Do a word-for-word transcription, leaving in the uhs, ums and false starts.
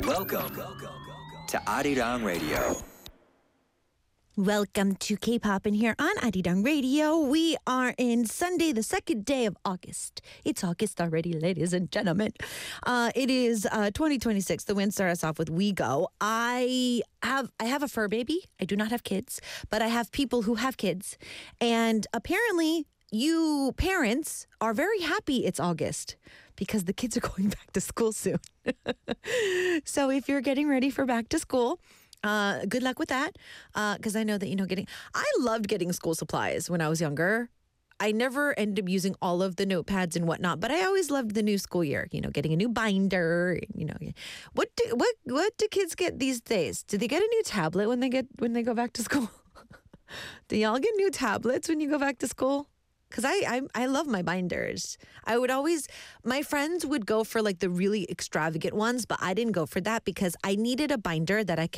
Welcome to Arirang Radio. Welcome to K-Pop in here on Arirang Radio. We are in Sunday, the second day of August. It's August already, ladies and gentlemen. Uh, it is uh, twenty twenty-six. The wind starts off with We Go. I have I have a fur baby. I do not have kids, but I have people who have kids. And apparently, you parents are very happy it's August because the kids are going back to school soon. So if you're getting ready for back to school, Uh, good luck with that, because uh, I know that, you know, getting, I loved getting school supplies when I was younger. I never ended up using all of the notepads and whatnot, but I always loved the new school year, you know, getting a new binder, you know. What do, what, what do kids get these days? Do they get a new tablet when they get, when they go back to school? Do y'all get new tablets when you go back to school? Because I, I I love my binders. I would always, my friends would go for like the really extravagant ones, but I didn't go for that because I needed a binder that I could